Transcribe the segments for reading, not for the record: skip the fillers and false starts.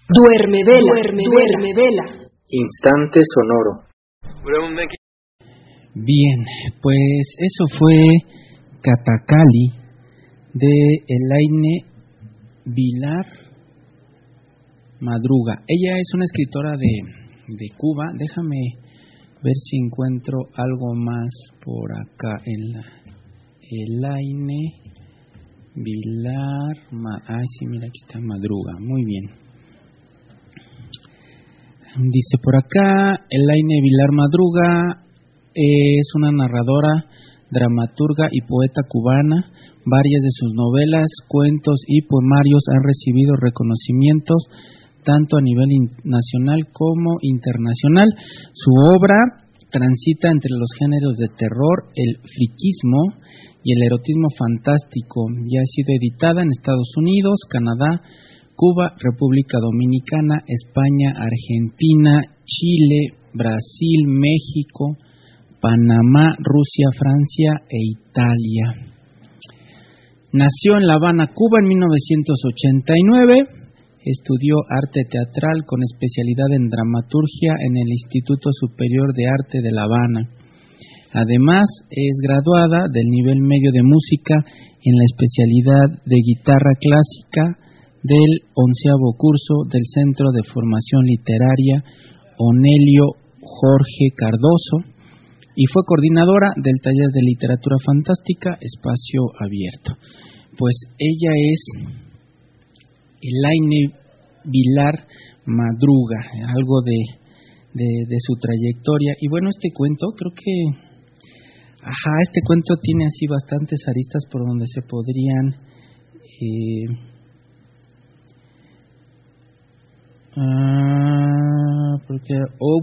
Duerme vela. Instante sonoro. Bien, pues eso fue Catacali de Elaine Vilar Madruga. Ella es una escritora de Cuba. Déjame ver si encuentro algo más por acá en la Elaine Vilar. Sí, mira, aquí está Madruga. Muy bien. Dice por acá, Elaine Vilar Madruga es una narradora, dramaturga y poeta cubana. Varias de sus novelas, cuentos y poemarios han recibido reconocimientos tanto a nivel nacional como internacional. Su obra transita entre los géneros de terror, el friquismo y el erotismo fantástico. Ya ha sido editada en Estados Unidos, Canadá, Cuba, República Dominicana, España, Argentina, Chile, Brasil, México, Panamá, Rusia, Francia e Italia. Nació en La Habana, Cuba, en 1989. Estudió arte teatral con especialidad en dramaturgia en el Instituto Superior de Arte de La Habana. Además, es graduada del nivel medio de música en la especialidad de guitarra clásica del 11º curso del Centro de Formación Literaria Onelio Jorge Cardoso y fue coordinadora del taller de literatura fantástica Espacio Abierto. Pues ella es Elaine Vilar Madruga, algo de su trayectoria. Y bueno, este cuento, creo que este cuento tiene así bastantes aristas por donde se podrían porque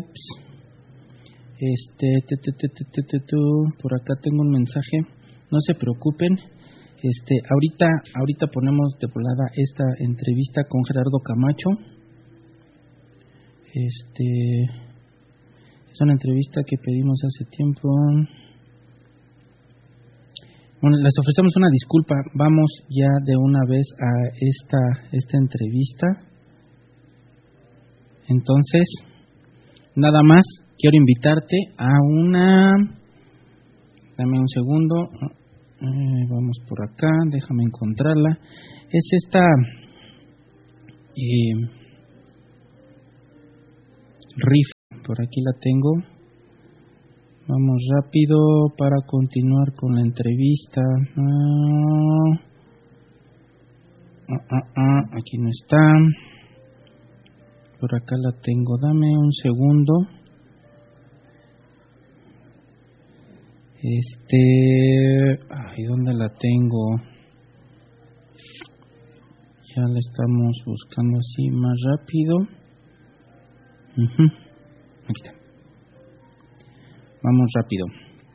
por acá tengo un mensaje, no se preocupen. Ahorita ponemos de volada esta entrevista con Gerardo Camacho. Es una entrevista que pedimos hace tiempo. Bueno, les ofrecemos una disculpa. Vamos ya de una vez a esta entrevista. Entonces, nada más quiero invitarte a una. Dame un segundo. Vamos por acá, déjame encontrarla. Es esta rifa, por aquí la tengo. Vamos rápido para continuar con la entrevista. Aquí no está. Por acá la tengo, dame un segundo. ¿Dónde la tengo? Ya la estamos buscando así más rápido. Aquí está. Vamos rápido.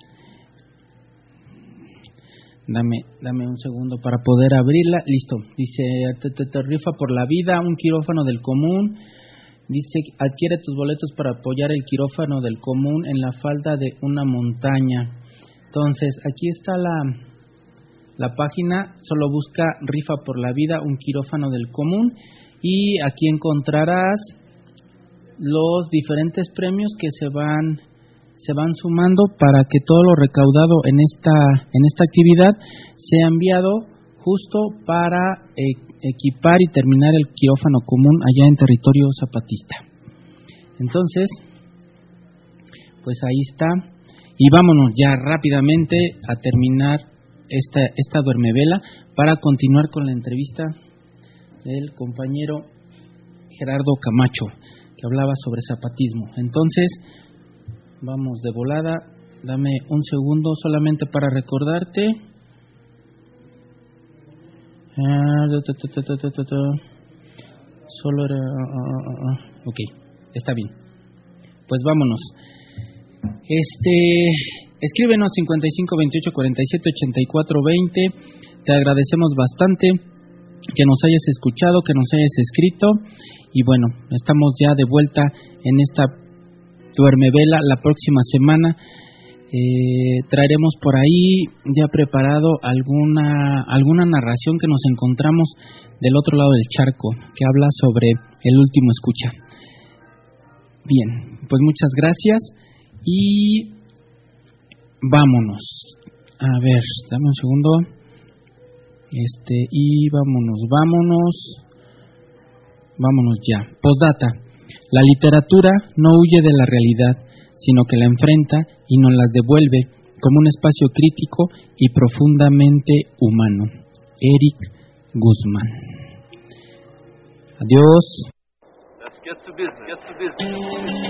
Dame un segundo para poder abrirla. Listo. Dice, te rifa por la vida, un quirófano del común. Dice, adquiere tus boletos para apoyar el quirófano del común en la falda de una montaña. Entonces, aquí está la página, solo busca rifa por la vida, un quirófano del común, y aquí encontrarás los diferentes premios que se van sumando para que todo lo recaudado en esta actividad sea enviado justo para equipar y terminar el quirófano común allá en territorio zapatista. Entonces, pues ahí está. Y vámonos ya rápidamente a terminar esta duermevela para continuar con la entrevista del compañero Gerardo Camacho, que hablaba sobre zapatismo. Entonces, vamos de volada. Dame un segundo solamente para recordarte. Solo era... Ok, está bien. Pues vámonos. Escríbenos 55 28 47 84 20. Te agradecemos bastante que nos hayas escuchado, que nos hayas escrito. Y bueno, estamos ya de vuelta en esta duermevela la próxima semana. Traeremos por ahí ya preparado alguna narración que nos encontramos del otro lado del charco, que habla sobre el último escucha. Bien, pues muchas gracias y vámonos. A ver, dame un segundo. Y vámonos ya. Postdata. La literatura no huye de la realidad, sino que la enfrenta y nos las devuelve como un espacio crítico y profundamente humano. Eric Guzmán. Adiós. Let's get to business.